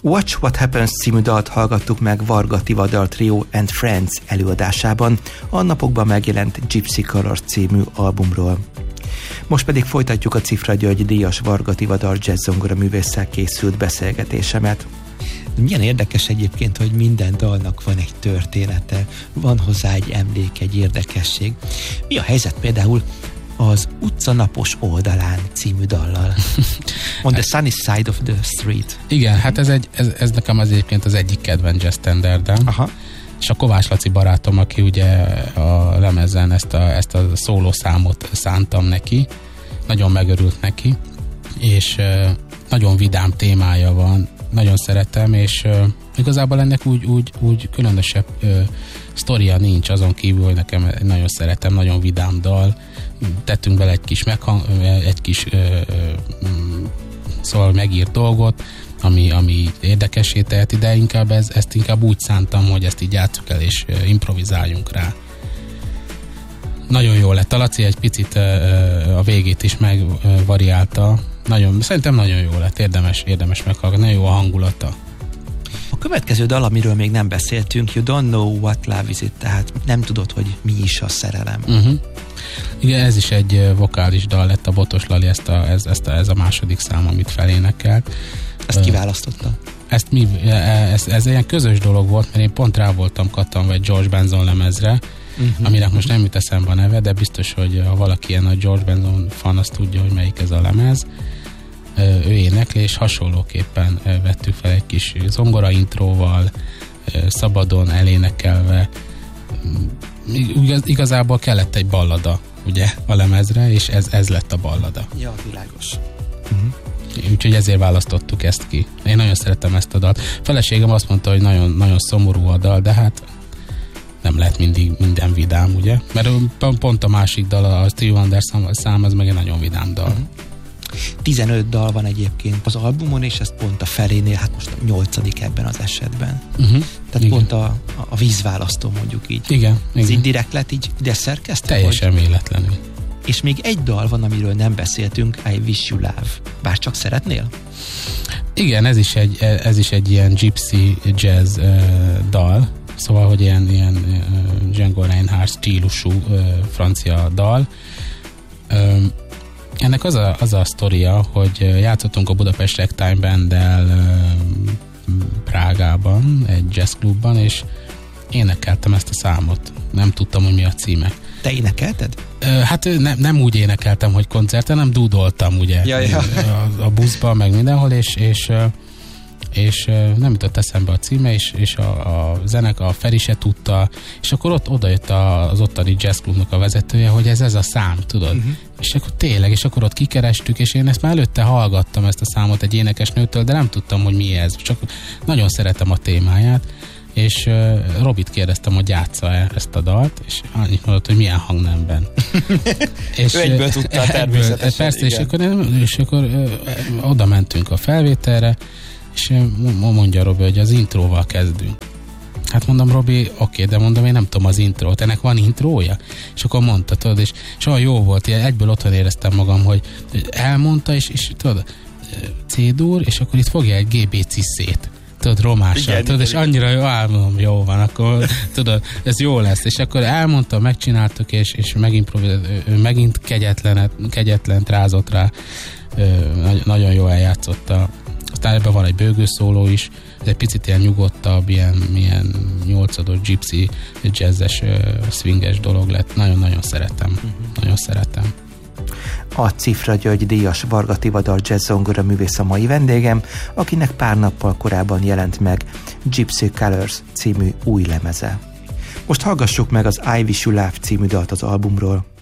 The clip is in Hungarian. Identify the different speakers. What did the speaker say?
Speaker 1: Watch What Happens című dalt hallgattuk meg Varga Tivadar Trio and Friends előadásában, a napokban megjelent Gypsy Colors című albumról. Most pedig folytatjuk a Cifra György díjas Varga Tivadar jazzzongora művésszel készült beszélgetésemet. Milyen érdekes egyébként, hogy minden dalnak van egy története, van hozzá egy emlék, egy érdekesség. Mi a helyzet például az Utca napos oldalán című dallal? On the sunny side of the street.
Speaker 2: Igen, hát ez nekem az egyébként az egyik kedvenc jazz standardem. Aha. És a Kovács Laci barátom, aki ugye a lemezen ezt a szóló számot szántam neki, nagyon megörült neki, és nagyon vidám témája van, nagyon szeretem, és igazából ennek úgy különösebb sztoria nincs, azon kívül, hogy nekem nagyon szeretem, nagyon vidám dal. Tettünk bele egy kis szóval megírt dolgot, ami érdekessé teheti, de inkább ezt inkább úgy szántam, hogy ezt így játsszuk el, és improvizáljunk rá. Nagyon jó lett. A Laci egy picit a végét is megvariálta. Szerintem nagyon jó lett, érdemes meghallgatni, nagyon jó a hangulata.
Speaker 1: A következő dal, amiről még nem beszéltünk, You Don't Know What Love Is It, tehát nem tudod, hogy mi is a szerelem.
Speaker 2: Igen, ez is egy vokális dal lett, a Botos Lali, ez a második szám, amit felénekelt.
Speaker 1: Ezt kiválasztotta?
Speaker 2: Ez ilyen közös dolog volt, mert én pont rá voltam kattanva egy George Benson lemezre, aminek most nem jut eszembe a neve, de biztos, hogy ha valaki ilyen a George Benson fan, az tudja, hogy melyik ez a lemez. Ő énekli, és hasonlóképpen vettük fel egy kis zongora intróval, szabadon elénekelve. Igazából kellett egy ballada, ugye, a lemezre, és ez lett a ballada.
Speaker 1: Ja, világos.
Speaker 2: Úgyhogy ezért választottuk ezt ki. Én nagyon szeretem ezt a dalt. Feleségem azt mondta, hogy nagyon, nagyon szomorú a dal, de hát nem lehet mindig minden vidám, ugye? Mert pont a másik dal, a Stevie Wonder szám, az meg egy nagyon vidám dal.
Speaker 1: 15 dal van egyébként az albumon, és ez pont a felénél, hát most a 8. ebben az esetben. Tehát igen. Pont a vízválasztó, mondjuk így.
Speaker 2: Igen.
Speaker 1: Ez így direkt lett így ide szerkesztve?
Speaker 2: Teljesen véletlenül.
Speaker 1: És még egy dal van, amiről nem beszéltünk, I Wish You Love. Bár csak szeretnél?
Speaker 2: Igen, ez is egy ilyen gypsy jazz dal, szóval, hogy ilyen Django Reinhardt stílusú francia dal. Ennek az a sztoria, hogy játszottunk a Budapest Ragtime Banddel Prágában, egy jazzklubban, és énekeltem ezt a számot. Nem tudtam, hogy mi a címe.
Speaker 1: Te énekelted?
Speaker 2: Hát nem úgy énekeltem, hogy koncerten, nem dúdoltam, ugye, a buszban, meg mindenhol, és nem jutott eszembe a címe, és a a Feri se tudta, és akkor oda jött az ottani jazzklubnak a vezetője, hogy ez a szám, tudod? És akkor tényleg, és akkor ott kikerestük, és én ezt már előtte hallgattam, ezt a számot egy énekesnőtől, de nem tudtam, hogy mi ez. Csak nagyon szeretem a témáját, és Robit kérdeztem, hogy játsza-e ezt a dalt, és annyit mondott, hogy milyen hangnemben.
Speaker 1: És ő egyből tudta természetesen.
Speaker 2: Persze, és akkor oda mentünk a felvételre, és mondja Robi, hogy az intróval kezdünk. Hát mondom, Robi, oké, de mondom, én nem tudom az intrót, ennek van intrója? És akkor mondta, tudod, és olyan jó volt, egyből otthon éreztem magam, hogy elmondta, és tudod, C-dur, és akkor itt fogja egy GBC szét. Tudod, romással, tudod, és annyira jó van, akkor tudod, ez jó lesz, és akkor elmondta, megcsináltuk, és megint kegyetlen rázott rá, nagyon jó eljátszotta. Aztán ebben van egy bőgőszóló is, ez egy picit ilyen nyugodtabb, ilyen 8-ados gypsy jazzes, swinges dolog lett. Nagyon-nagyon szeretem. Nagyon szeretem.
Speaker 1: A Cifra György díjas Varga Tivadar jazzzongora művész a mai vendégem, akinek pár nappal korábban jelent meg Gypsy Colors című új lemeze. Most hallgassuk meg az I Wish You Love című dalt az albumról.